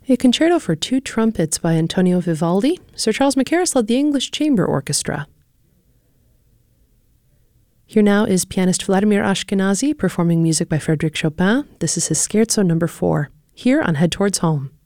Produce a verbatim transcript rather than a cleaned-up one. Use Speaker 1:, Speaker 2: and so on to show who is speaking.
Speaker 1: A concerto for two trumpets by Antonio Vivaldi. Sir Charles Mackerras led the English Chamber Orchestra. Here now is pianist Vladimir Ashkenazy performing music by Frédéric Chopin. This is his Scherzo number four, here on Head Towards Home.